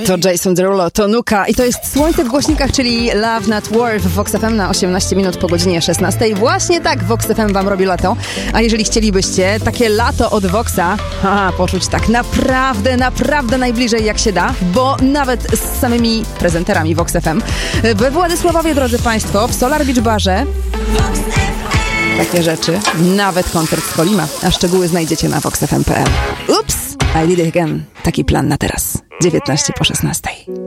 To Jason Derulo, to Nuka i to jest Słońce w głośnikach, czyli Love Not War w Vox FM na 18 minut po godzinie 16. Właśnie tak Vox FM wam robi lato. A jeżeli chcielibyście takie lato od Voxa poczuć tak naprawdę najbliżej jak się da, bo nawet z samymi prezenterami Vox FM we Władysławowie, drodzy Państwo, w Solar Beach Barze takie rzeczy, nawet koncert z Kolima, a szczegóły znajdziecie na voxfm.pl. Ups, I did it again. Taki plan na teraz. 19 po 16.